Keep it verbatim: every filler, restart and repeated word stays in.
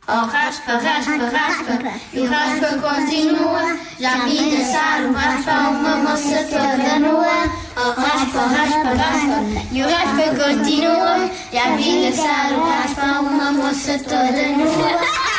Oh, raspa, raspa, raspa, e o raspa continua. Já vi dançar o raspa, uma moça toda nua. Oh, raspa, raspa, raspa, e o raspa continua. Já vi dançar o raspa, uma moça toda nua.